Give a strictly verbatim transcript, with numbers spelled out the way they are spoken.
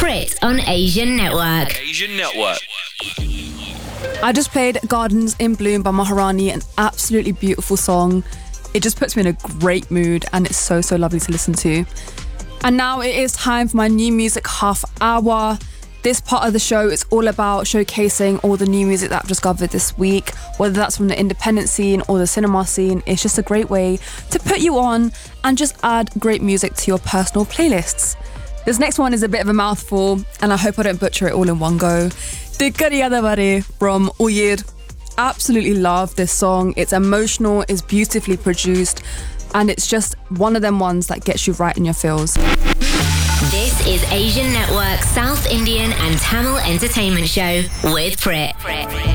Prit on Asian Network. Asian Network. I just played Gardens in Bloom by Maharani, an absolutely beautiful song. It just puts me in a great mood and it's so, so lovely to listen to. And now it is time for my new music half hour. This part of the show is all about showcasing all the new music that I've discovered this week, whether that's from the independent scene or the cinema scene. It's just a great way to put you on and just add great music to your personal playlists. This next one is a bit of a mouthful and I hope I don't butcher it all in one go. Tikkariyadavare from Uyir. Absolutely love this song. It's emotional, it's beautifully produced, and it's just one of them ones that gets you right in your feels. This is Asian Network South Indian and Tamil Entertainment Show with Prit.